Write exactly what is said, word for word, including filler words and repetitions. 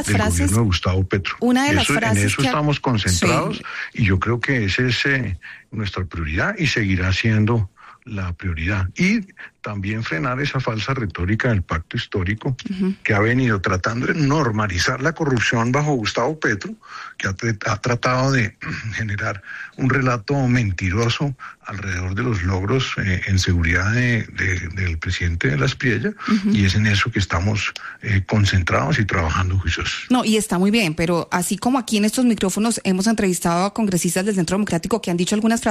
del frases, gobierno de Gustavo Petro. Una de las eso, frases en eso que ha... estamos concentrados sí. Y yo creo que esa es eh, nuestra prioridad y seguirá siendo la prioridad. Y también frenar esa falsa retórica del pacto histórico uh-huh. que ha venido tratando de normalizar la corrupción bajo Gustavo Petro, que ha, ha tratado de generar un relato mentiroso alrededor de los logros eh, en seguridad de, de, del presidente de la Espriella, uh-huh. y es en eso que estamos eh, concentrados y trabajando juiciosos. No, y está muy bien, pero así como aquí en estos micrófonos hemos entrevistado a congresistas del Centro Democrático que han dicho algunas frases